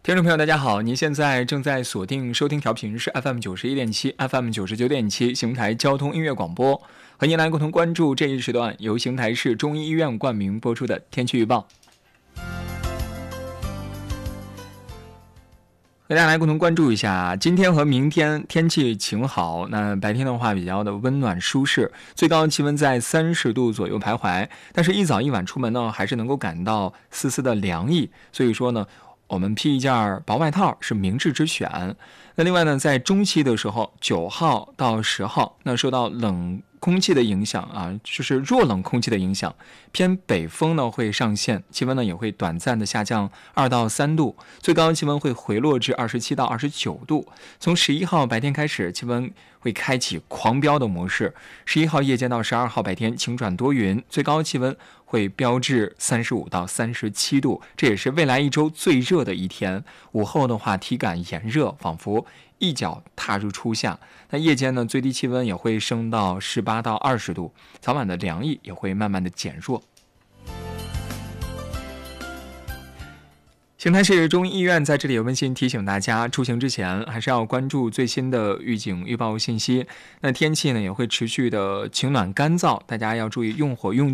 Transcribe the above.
听众朋友大家好，您现在正在锁定收听调频是 FM91.7 FM99.7 邢台交通音乐广播，和您来共同关注这一时段由邢台市中医医院冠名播出的天气预报。和大家来共同关注一下，今天和明天天气晴好，那白天的话比较的温暖舒适，最高气温在30度左右徘徊，但是一早一晚出门呢，还是能够感到丝丝的凉意，所以说呢，我们披一件薄外套是明智之选。那另外呢，在中期的时候，9号到10号，那受到冷空气的影响啊，就是弱冷空气的影响，偏北风呢会上线，气温呢也会短暂的下降2到3度，最高气温会回落至27到29度。从11号白天开始，气温会开启狂飙的模式，11号夜间到12号白天晴转多云，最高气温会飙至35到37度，这也是未来一周最热的一天。午后的话，体感炎热，仿佛一脚踏入初夏。那夜间呢，最低气温也会升到18到20度，早晚的凉意也会慢慢的减弱。邢台市中医医院在这里温馨提醒大家，出行之前还是要关注最新的预警预报信息。那天气呢也会持续的晴暖干燥，大家要注意用火用